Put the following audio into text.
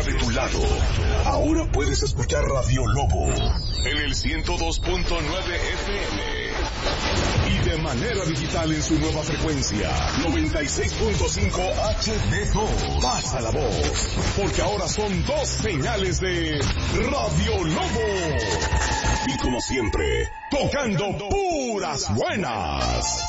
de tu lado. Ahora puedes escuchar Radio Lobo en el 102.9 FM y de manera digital en su nueva frecuencia 96.5 HD2. Pasa la voz, porque ahora son 2 señales de Radio Lobo. Y como siempre, tocando puras buenas.